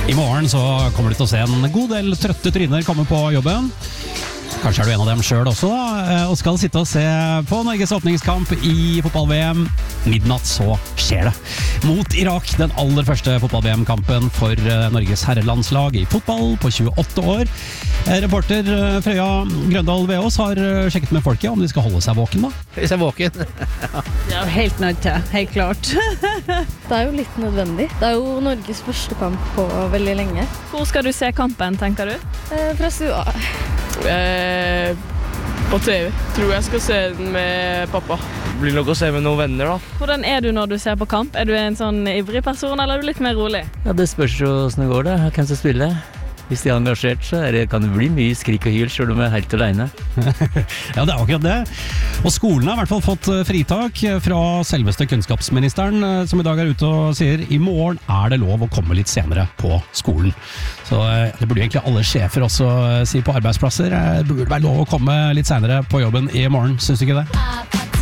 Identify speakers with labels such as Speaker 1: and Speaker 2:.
Speaker 1: I morgen så kommer du til å se en god del trøtte tryner komme på jobben. Kanskje er du en av dem selv også da, og skal sitte og se på Norges åpningskamp i fotball-VM. Midnatt så skjer det. Mot Irak, den aller første fotball-VM-kampen for Norges herrelandslag i fotball på 28 år. Reporter Frøya Grøndal Veås har sjekket med folket om de skal holde seg våken da.
Speaker 2: Hvis jeg er våken.
Speaker 3: Ja, helt nødt til, helt klart.
Speaker 4: Det er jo litt nødvendig. Det er jo Norges første kamp på veldig lenge.
Speaker 5: Hvor skal du se kampen, tenker du?
Speaker 4: Fra stua.
Speaker 6: På TV. Tror jeg skal se den med pappa.
Speaker 2: Blir nok å se med noen venner da.
Speaker 5: Hvordan er du når du ser på kamp? Er du en sånn ivrig person, eller er du litt mer rolig?
Speaker 7: Ja, det spørs jo hvordan det går da, hvem som spiller. Hvis de er engasjert, så kan det bli mye skrik og hyl, selv om jeg er helt alene.
Speaker 1: Ja, det er akkurat det. Og skolen har i hvert fall fått fritak fra selveste kunnskapsministeren, som i dag er ute og sier i morgen er det lov å komme litt senere på skolen. Så det burde egentlig alle sjefer også si på arbeidsplasser. Det burde være lov å komme litt senere på jobben i morgen, synes du ikke det?